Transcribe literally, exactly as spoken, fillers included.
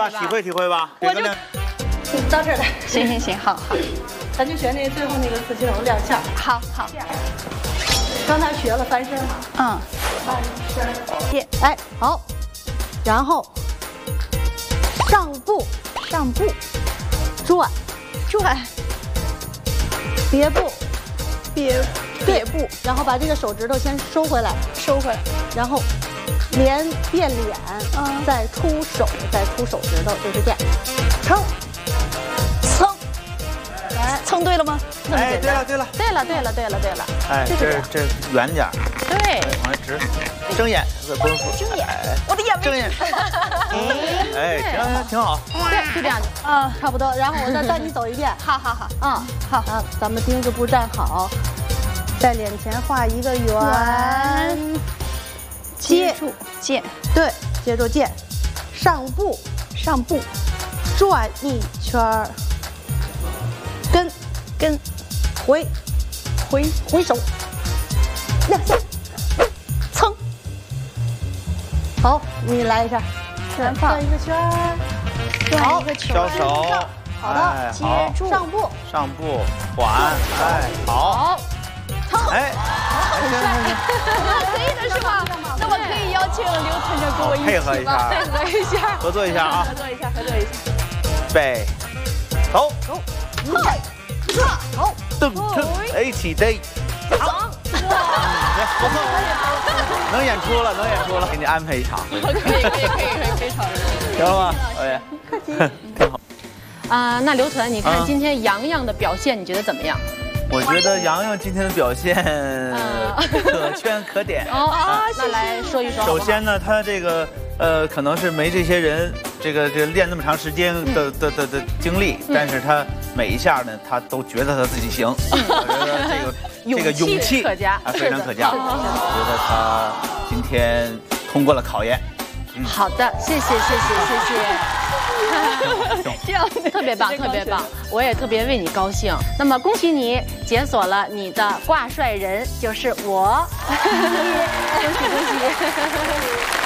吧，体会体会吧。 我就到这儿来。 行行行，好好。 咱就学那最后那个四金龙亮相。 好好。 刚才学了翻身嘛。 嗯。 翻身。跌，哎，好。然后上步， 上步， 转， 转， 别步， 别别步， 然后把这个手指头先收回来， 收回来， 然后连变脸， 嗯， 再出手，再出手指头，就是这样。撑， 蹭， 来， 蹭对了吗？ 哎，对了对了， 对了对了对了对了， 哎，这这远点， 对， 往下直，睁眼和功夫， 睁眼，我的眼睁眼，哎，行行挺好， 对，就这样， 啊， 差不多。然后我再带你走一遍， 好好好， 啊， 好啊，咱们丁字步站好，在脸前画一个圆， 接住剑， 对，接住剑，上步， 上步， 转一圈儿，跟跟回回回手，亮相，蹭。好，你来一下， 全放转一个圈儿， 转一个球， 交手， 好的， 接好， 住上步， 上步，缓，哎，好， 好， 哎，行行行， 可以的是吧？那我可以邀请刘团长跟我一起配合一下， 配合一下， 合作一下啊， 合作一下，合作一下， 预备，走， 走，嗨，好， 蹬蹬，哎，起飞， 好， 不错，能演出了，能演出了，给你安排一场， 可以可以可以可以非常。 行了吗？哎， 客气。 挺好。 啊，那刘团，你看啊今天洋洋的表现，你觉得怎么样？ 我觉得洋洋今天的表现可圈可点。 哦啊，那来说一说。 首先呢，他这个呃，可能是没这些人这个这个练那么长时间的的的的经历，但是他每一下呢，他都觉得他自己行。我觉得这个这个勇气可嘉啊，非常可嘉。我觉得他今天通过了考验。 好的，谢谢谢谢谢谢。这样特别棒，特别棒，我也特别为你高兴。那么恭喜你解锁了你的挂帅人，就是我。恭喜恭喜！